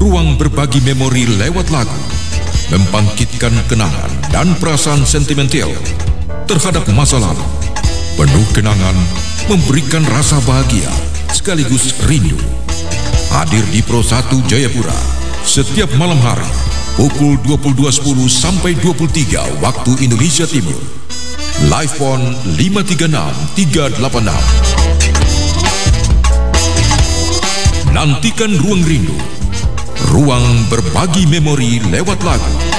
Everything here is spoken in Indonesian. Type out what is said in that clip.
Ruang berbagi memori lewat lagu, membangkitkan kenangan dan perasaan sentimental terhadap masa lalu. Penuh kenangan, memberikan rasa bahagia sekaligus rindu. Hadir di Pro 1 Jayapura setiap malam hari pukul 22.10 sampai 23 waktu Indonesia Timur. Live phone 536 386. Nantikan Ruang Rindu, ruang berbagi memori lewat lagu.